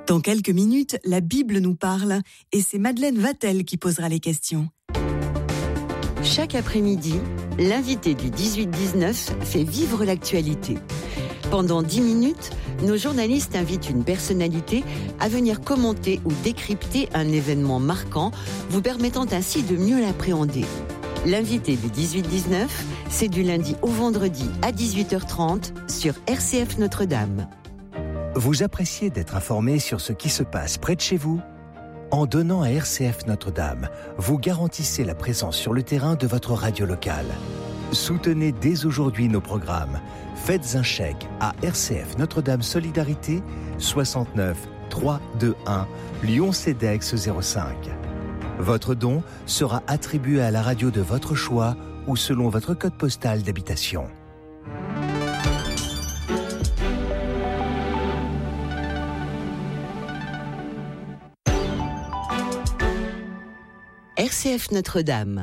Dans quelques minutes, la Bible nous parle et c'est Madeleine Vatel qui posera les questions. Chaque après-midi, l'invité du 18-19 fait vivre l'actualité. Pendant 10 minutes, nos journalistes invitent une personnalité à venir commenter ou décrypter un événement marquant, vous permettant ainsi de mieux l'appréhender. L'invité du 18-19, c'est du lundi au vendredi à 18h30 sur RCF Notre-Dame. Vous appréciez d'être informé sur ce qui se passe près de chez vous ? En donnant à RCF Notre-Dame, vous garantissez la présence sur le terrain de votre radio locale. Soutenez dès aujourd'hui nos programmes. Faites un chèque à RCF Notre-Dame Solidarité 69 321 Lyon-CEDEX 05. Votre don sera attribué à la radio de votre choix ou selon votre code postal d'habitation. RCF Notre-Dame.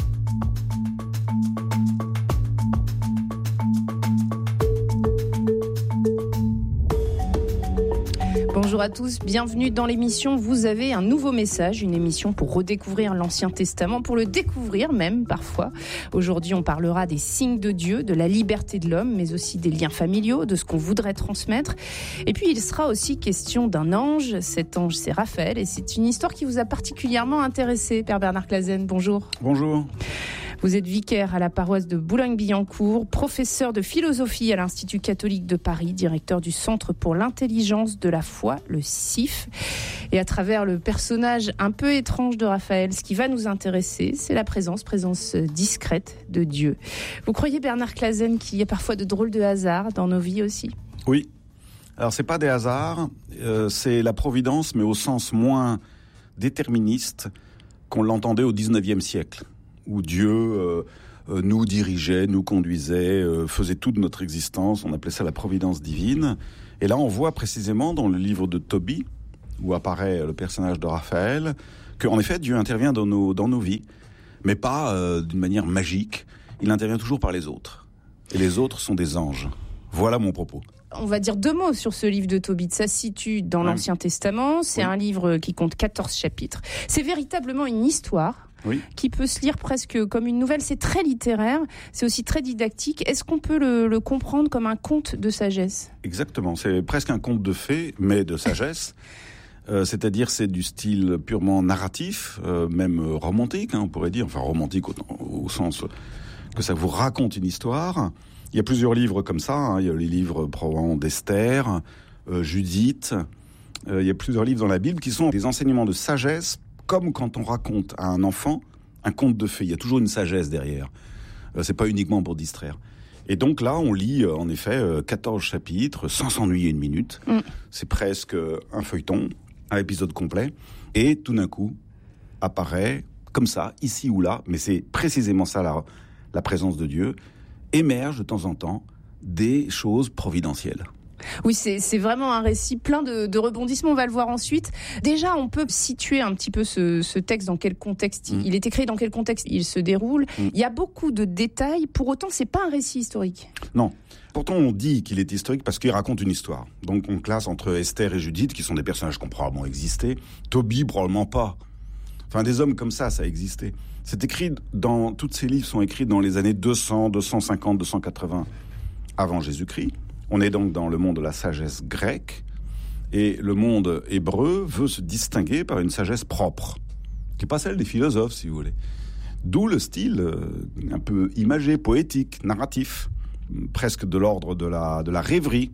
Bonjour à tous, bienvenue dans l'émission. Vous avez un nouveau message, une émission pour redécouvrir l'Ancien Testament, pour le découvrir même parfois. Aujourd'hui, on parlera des signes de Dieu, de la liberté de l'homme, mais aussi des liens familiaux, de ce qu'on voudrait transmettre. Et puis, il sera aussi question d'un ange. Cet ange, c'est Raphaël, et c'est une histoire qui vous a particulièrement intéressé, Père Bernard Clasen. Bonjour. Bonjour. Vous êtes vicaire à la paroisse de Boulogne-Billancourt, professeur de philosophie à l'Institut catholique de Paris, directeur du Centre pour l'intelligence de la foi, le CIF. Et à travers le personnage un peu étrange de Raphaël, ce qui va nous intéresser, c'est la présence discrète de Dieu. Vous croyez, Bernard Clasen, qu'il y a parfois de drôles de hasards dans nos vies aussi ? Oui. Alors, c'est pas des hasards, c'est la providence, mais au sens moins déterministe qu'on l'entendait au 19e siècle. Où Dieu nous dirigeait, nous conduisait, faisait toute notre existence. On appelait ça la providence divine. Et là, on voit précisément dans le livre de Tobie, où apparaît le personnage de Raphaël, qu'en effet, Dieu intervient dans nos vies, mais pas d'une manière magique. Il intervient toujours par les autres. Et les autres sont des anges. Voilà mon propos. On va dire 2 mots sur ce livre de Tobie. Ça se situe dans l'Ancien Testament. C'est un livre qui compte 14 chapitres. C'est véritablement une histoire. Oui. Qui peut se lire presque comme une nouvelle. C'est très littéraire, c'est aussi très didactique. Est-ce qu'on peut le comprendre comme un conte de sagesse ? Exactement, c'est presque un conte de fées, mais de sagesse. C'est-à-dire c'est du style purement narratif, même romantique, on pourrait dire. Enfin romantique au sens que ça vous raconte une histoire. Il y a plusieurs livres comme ça. Il y a les livres probablement d'Esther, Judith. Il y a plusieurs livres dans la Bible qui sont des enseignements de sagesse, comme quand on raconte à un enfant un conte de fées. Il y a toujours une sagesse derrière. C'est pas uniquement pour distraire. Et donc là, on lit en effet 14 chapitres sans s'ennuyer une minute. C'est presque un feuilleton, un épisode complet. Et tout d'un coup, apparaît comme ça, ici ou là, mais c'est précisément ça la présence de Dieu, émerge de temps en temps des choses providentielles. Oui, c'est vraiment un récit plein de rebondissements, on va le voir ensuite. Déjà, on peut situer un petit peu ce texte, dans quel contexte il est écrit, dans quel contexte il se déroule. Il y a beaucoup de détails, pour autant, c'est pas un récit historique. Non. Pourtant, on dit qu'il est historique parce qu'il raconte une histoire. Donc, on classe entre Esther et Judith, qui sont des personnages qui ont probablement existé. Tobie, probablement pas. Enfin, des hommes comme ça a existé. C'est écrit tous ces livres sont écrits dans les années 200, 250, 280 avant Jésus-Christ. On est donc dans le monde de la sagesse grecque, et le monde hébreu veut se distinguer par une sagesse propre, qui n'est pas celle des philosophes, si vous voulez. D'où le style un peu imagé, poétique, narratif, presque de l'ordre de la rêverie.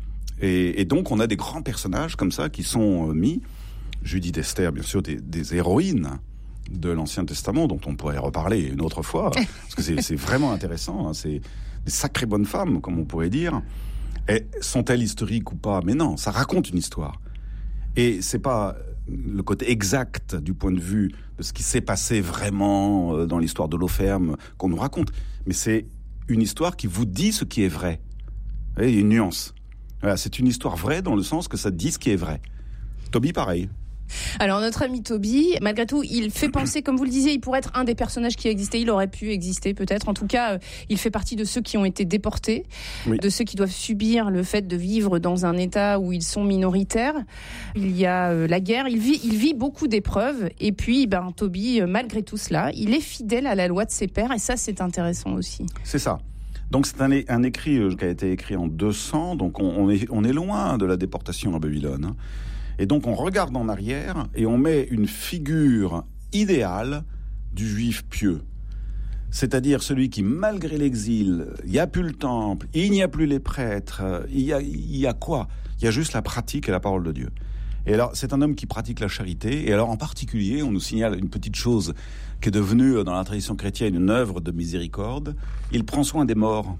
Et donc on a des grands personnages comme ça qui sont mis, Judith, Esther, bien sûr, des héroïnes de l'Ancien Testament, dont on pourrait reparler une autre fois, parce que c'est vraiment intéressant, hein, c'est des sacrées bonnes femmes, comme on pourrait dire. Et sont-elles historiques ou pas ? Mais non, ça raconte une histoire. Et c'est pas le côté exact du point de vue de ce qui s'est passé vraiment dans l'histoire de l'eau-ferme qu'on nous raconte. Mais c'est une histoire qui vous dit ce qui est vrai. Vous voyez, il y a une nuance. Voilà, c'est une histoire vraie dans le sens que ça dit ce qui est vrai. Tobie, pareil. Alors notre ami Toby, malgré tout, il fait penser, comme vous le disiez, il pourrait être un des personnages qui a existé, il aurait pu exister peut-être. En tout cas, il fait partie de ceux qui ont été déportés, de ceux qui doivent subir le fait de vivre dans un état où ils sont minoritaires. Il y a la guerre, il vit beaucoup d'épreuves. Et puis, Toby, malgré tout cela, il est fidèle à la loi de ses pères. Et ça, c'est intéressant aussi. C'est ça. Donc c'est un écrit qui a été écrit en 200, donc on est loin de la déportation en Babylone, hein. Et donc on regarde en arrière et on met une figure idéale du juif pieux. C'est-à-dire celui qui, malgré l'exil, il n'y a plus le temple, il n'y a plus les prêtres, il y a quoi ? Il y a juste la pratique et la parole de Dieu. Et alors, c'est un homme qui pratique la charité. Et alors, en particulier, on nous signale une petite chose qui est devenue, dans la tradition chrétienne, une œuvre de miséricorde. Il prend soin des morts.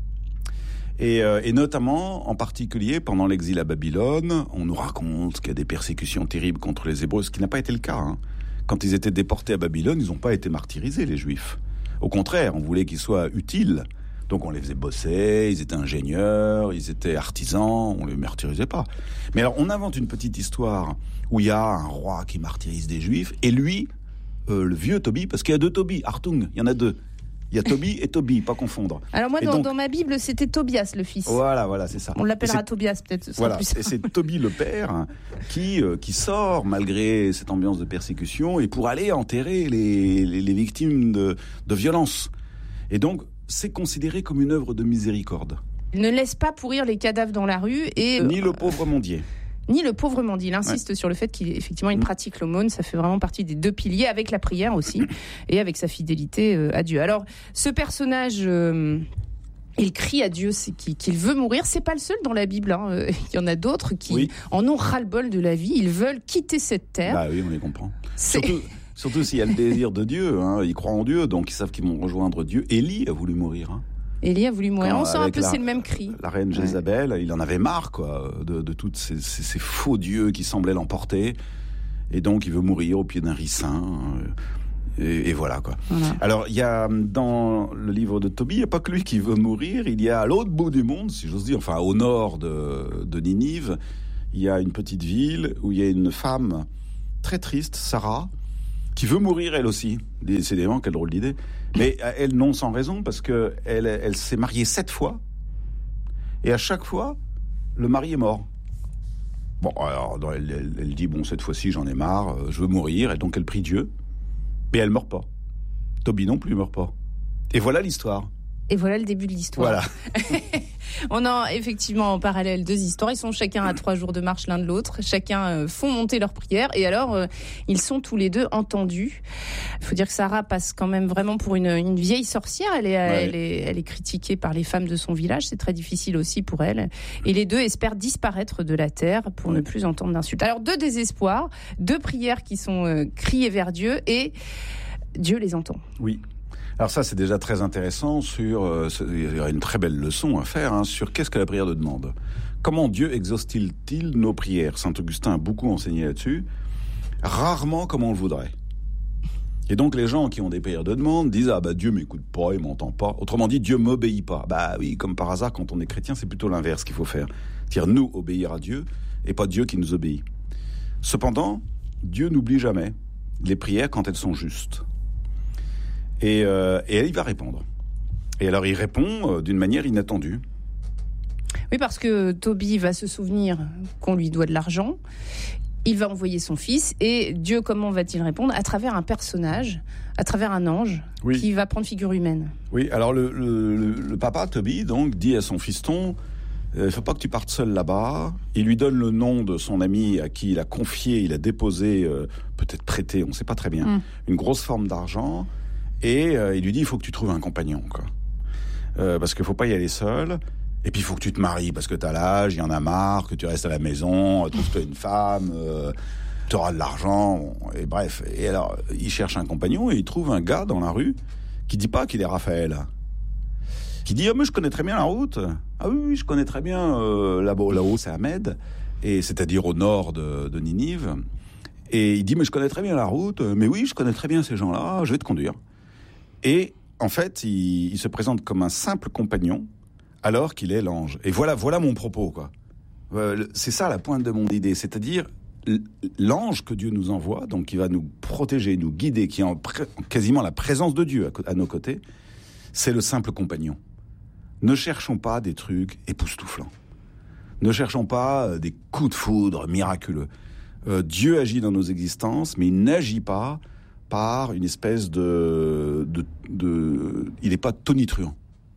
Et notamment, en particulier, pendant l'exil à Babylone, on nous raconte qu'il y a des persécutions terribles contre les Hébreux, ce qui n'a pas été le cas, hein. Quand ils étaient déportés à Babylone, ils n'ont pas été martyrisés, les Juifs. Au contraire, on voulait qu'ils soient utiles. Donc on les faisait bosser, ils étaient ingénieurs, ils étaient artisans, on les martyrisait pas. Mais alors, on invente une petite histoire où il y a un roi qui martyrise des Juifs, et lui, le vieux Toby, parce qu'il y a deux Toby, Artung, il y en a deux. Il y a Toby et Toby, pas confondre. Alors moi, dans ma Bible, c'était Tobias, le fils. Voilà, c'est ça. On l'appellera Tobias, peut-être. Ce sera plus simple. Et c'est Toby le père qui sort, malgré cette ambiance de persécution, et pour aller enterrer les victimes de violences. Et donc, c'est considéré comme une œuvre de miséricorde. Il ne laisse pas pourrir les cadavres dans la rue. Ni le pauvre mendier. Ni le pauvre mendier. Il insiste sur le fait qu'effectivement, il pratique l'aumône. Ça fait vraiment partie des deux piliers, avec la prière aussi, et avec sa fidélité à Dieu. Alors, ce personnage, il crie à Dieu qu'il veut mourir. C'est pas le seul dans la Bible, hein. Il y en a d'autres qui en ont ras-le-bol de la vie. Ils veulent quitter cette terre. Bah oui, on les comprend. Surtout s'il y a le désir de Dieu, hein. Ils croient en Dieu, donc ils savent qu'ils vont rejoindre Dieu. Élie a voulu mourir, hein. Élie a voulu mourir. On sent un peu, c'est le même cri. La reine Jézabel, il en avait marre, quoi, de tous ces faux dieux qui semblaient l'emporter. Et donc, il veut mourir au pied d'un ricin. Et voilà, quoi. Voilà. Alors, il y a, dans le livre de Tobie, il n'y a pas que lui qui veut mourir. Il y a à l'autre bout du monde, si j'ose dire, enfin, au nord de Ninive, il y a une petite ville où il y a une femme très triste, Sarah, qui veut mourir elle aussi. Décidément, quelle drôle d'idée. Mais elle, non sans raison, parce que elle s'est mariée 7 fois, et à chaque fois, le mari est mort. Bon, alors, elle dit, bon, cette fois-ci, j'en ai marre, je veux mourir, et donc elle prie Dieu, mais elle meurt pas. Tobie non plus meurt pas. Et voilà l'histoire. Et voilà le début de l'histoire. Voilà. On a effectivement en parallèle 2 histoires. Ils sont chacun à 3 jours de marche l'un de l'autre. Chacun font monter leur prière. Et alors, ils sont tous les deux entendus. Il faut dire que Sarah passe quand même vraiment pour une vieille sorcière. Elle est critiquée par les femmes de son village. C'est très difficile aussi pour elle. Et les deux espèrent disparaître de la terre pour ne plus entendre d'insultes. Alors, 2 désespoirs, 2 prières qui sont criées vers Dieu, et Dieu les entend. Oui. Alors ça, c'est déjà très intéressant il y a une très belle leçon à faire, sur qu'est-ce que la prière de demande. Comment Dieu exauce-t-il nos prières ? Saint Augustin a beaucoup enseigné là-dessus. Rarement comme on le voudrait. Et donc les gens qui ont des prières de demande disent « Ah bah Dieu m'écoute pas, il m'entend pas ». Autrement dit, Dieu m'obéit pas. Bah oui, comme par hasard, quand on est chrétien, c'est plutôt l'inverse qu'il faut faire. C'est-à-dire nous obéir à Dieu et pas Dieu qui nous obéit. Cependant, Dieu n'oublie jamais les prières quand elles sont justes. Et il va répondre. Et alors il répond d'une manière inattendue. Oui, parce que Tobie va se souvenir qu'on lui doit de l'argent. Il va envoyer son fils. Et Dieu, comment va-t-il répondre ? À travers un personnage, à travers un ange, qui va prendre figure humaine. Oui, alors le papa, Tobie, donc, dit à son fiston, il ne faut pas que tu partes seul là-bas. Il lui donne le nom de son ami à qui il a confié, il a déposé, peut-être prêté, on ne sait pas très bien, une grosse forme d'argent. Et il lui dit, il faut que tu trouves un compagnon, quoi. Parce qu'il ne faut pas y aller seul. Et puis, il faut que tu te maries, parce que tu as l'âge, il y en a marre, que tu restes à la maison, trouve-toi une femme, tu auras de l'argent, et bref. Et alors, il cherche un compagnon, et il trouve un gars dans la rue qui dit pas qu'il est Raphaël. Qui dit, ah, mais je connais très bien la route. Ah oui, je connais très bien, là-haut, c'est Ahmed, et c'est-à-dire au nord de Ninive. Et il dit, mais je connais très bien la route, mais oui, je connais très bien ces gens-là, je vais te conduire. Et en fait, il se présente comme un simple compagnon, alors qu'il est l'ange. Et voilà mon propos, quoi. C'est ça la pointe de mon idée, c'est-à-dire l'ange que Dieu nous envoie, donc qui va nous protéger, nous guider, qui est quasiment la présence de Dieu à nos côtés, c'est le simple compagnon. Ne cherchons pas des trucs époustouflants. Ne cherchons pas des coups de foudre miraculeux. Dieu agit dans nos existences, mais il n'agit pas par une espèce il n'est pas tonitruant.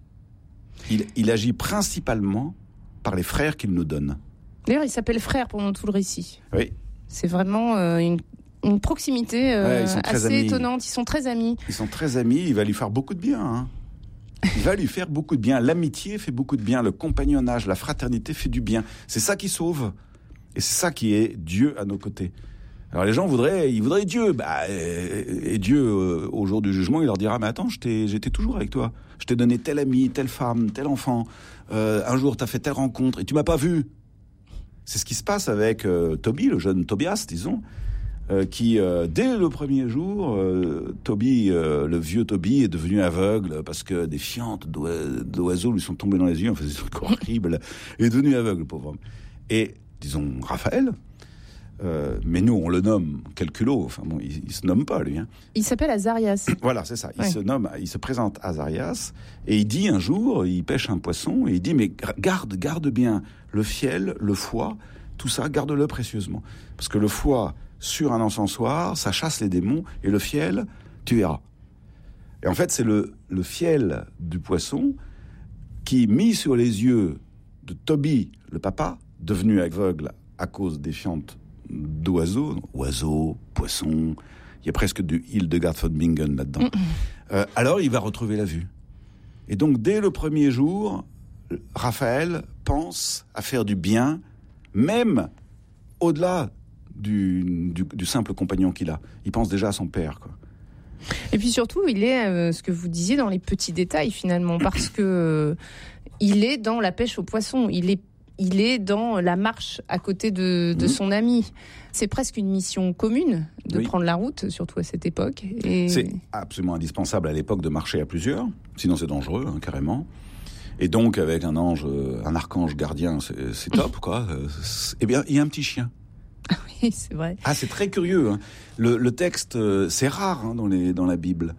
Il agit principalement par les frères qu'il nous donne. D'ailleurs, il s'appelle frère pendant tout le récit. Oui. C'est vraiment une proximité assez étonnante. Ils sont très amis. Ils sont très amis. Il va lui faire beaucoup de bien. Hein. Il va lui faire beaucoup de bien. L'amitié fait beaucoup de bien. Le compagnonnage, la fraternité fait du bien. C'est ça qui sauve. Et c'est ça qui est Dieu à nos côtés. Alors les gens voudraient Dieu. Et Dieu, au jour du jugement, il leur dira, mais attends, j'étais toujours avec toi. Je t'ai donné tel ami, telle femme, tel enfant. Un jour, t'as fait telle rencontre et tu m'as pas vu. C'est ce qui se passe avec Tobie, le jeune Tobias, disons, qui, dès le premier jour, le vieux Tobie est devenu aveugle parce que des fientes d'oiseaux lui sont tombées dans les yeux. Enfin, c'est un truc horrible. Il est devenu aveugle, pauvre homme. Et, disons, Raphaël... mais nous, on le nomme quel culot. Enfin bon, il se nomme pas, lui. Hein. Il s'appelle Azarias. Voilà, c'est ça. Il se présente Azarias et il dit un jour, il pêche un poisson et il dit, mais garde bien le fiel, le foie, tout ça, garde-le précieusement. Parce que le foie, sur un encensoir, ça chasse les démons et le fiel, tu verras. Et en fait, c'est le fiel du poisson qui, mis sur les yeux de Tobie, le papa, devenu aveugle à cause des fientes d'oiseaux, poissons, il y a presque du Hildegard von Bingen là-dedans. Alors il va retrouver la vue. Et donc dès le premier jour, Raphaël pense à faire du bien, même au-delà du simple compagnon qu'il a. Il pense déjà à son père, quoi. Et puis surtout, il est, ce que vous disiez, dans les petits détails finalement, parce que il est dans la pêche aux poissons, il est dans la marche à côté de son ami. C'est presque une mission commune de prendre la route, surtout à cette époque. Et... C'est absolument indispensable à l'époque de marcher à plusieurs, sinon c'est dangereux, hein, carrément. Et donc, avec un archange gardien, c'est top, quoi. Eh bien, il y a un petit chien. Oui, c'est vrai. Ah, c'est très curieux. Hein. Le texte, c'est rare hein, dans la Bible.